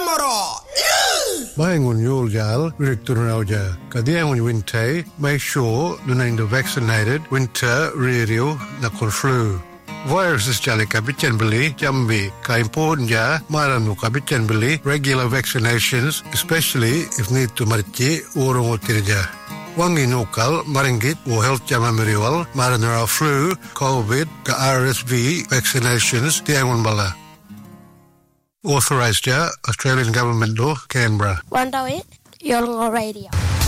Bayangun Yuljal, Victorauja, Kadiangun Winte, make sure the vaccinated winter radio nakon flu. Viruses jali kabitan beli, jambi, ka important ja, maranu kabitan beli, regular vaccinations, especially if need to mariti urung utirja. Wangi nukal, maringit, o health jama meriwal, maranara flu, COVID, ka RSV vaccinations, diangun bala. Authorised ja, Australian Government law, Canberra. 108, Yolnga Radio.